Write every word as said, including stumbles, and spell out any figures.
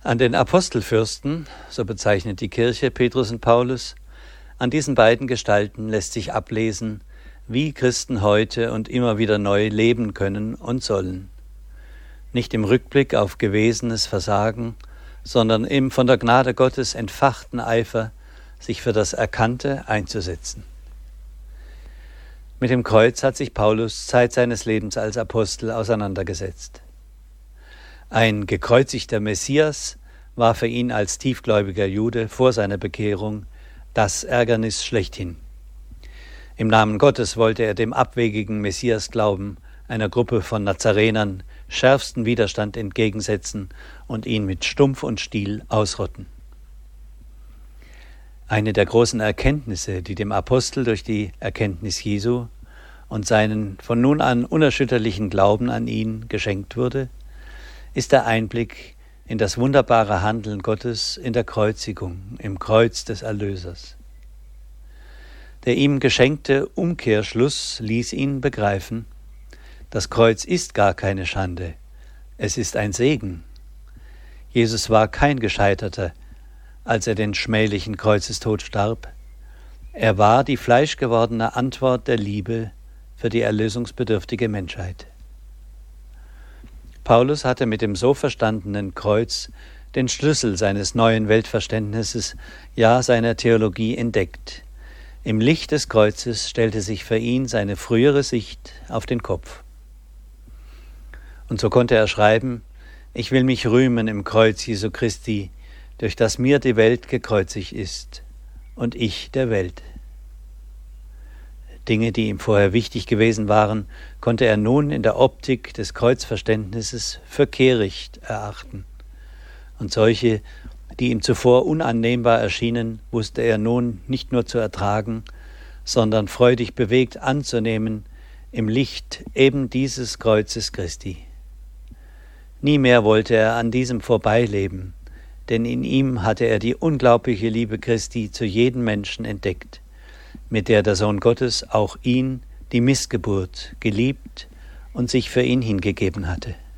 An den Apostelfürsten, so bezeichnet die Kirche Petrus und Paulus, an diesen beiden Gestalten lässt sich ablesen, wie Christen heute und immer wieder neu leben können und sollen. Nicht im Rückblick auf gewesenes Versagen, sondern im von der Gnade Gottes entfachten Eifer, sich für das Erkannte einzusetzen. Mit dem Kreuz hat sich Paulus Zeit seines Lebens als Apostel auseinandergesetzt. Ein gekreuzigter Messias war für ihn als tiefgläubiger Jude vor seiner Bekehrung das Ärgernis schlechthin. Im Namen Gottes wollte er dem abwegigen Messiasglauben einer Gruppe von Nazarenern schärfsten Widerstand entgegensetzen und ihn mit Stumpf und Stiel ausrotten. Eine der großen Erkenntnisse, die dem Apostel durch die Erkenntnis Jesu und seinen von nun an unerschütterlichen Glauben an ihn geschenkt wurde, ist der Einblick in das wunderbare Handeln Gottes in der Kreuzigung, im Kreuz des Erlösers. Der ihm geschenkte Umkehrschluss ließ ihn begreifen, das Kreuz ist gar keine Schande, es ist ein Segen. Jesus war kein Gescheiterter, als er den schmählichen Kreuzestod starb. Er war die fleischgewordene Antwort der Liebe für die erlösungsbedürftige Menschheit. Paulus hatte mit dem so verstandenen Kreuz den Schlüssel seines neuen Weltverständnisses, ja seiner Theologie entdeckt. Im Licht des Kreuzes stellte sich für ihn seine frühere Sicht auf den Kopf. Und so konnte er schreiben: Ich will mich rühmen im Kreuz Jesu Christi, durch das mir die Welt gekreuzigt ist und ich der Welt. Dinge, die ihm vorher wichtig gewesen waren, konnte er nun in der Optik des Kreuzverständnisses für kehricht erachten. Und solche, die ihm zuvor unannehmbar erschienen, wusste er nun nicht nur zu ertragen, sondern freudig bewegt anzunehmen im Licht eben dieses Kreuzes Christi. Nie mehr wollte er an diesem vorbeileben, denn in ihm hatte er die unglaubliche Liebe Christi zu jedem Menschen entdeckt, mit der der Sohn Gottes auch ihn, die Missgeburt, geliebt und sich für ihn hingegeben hatte.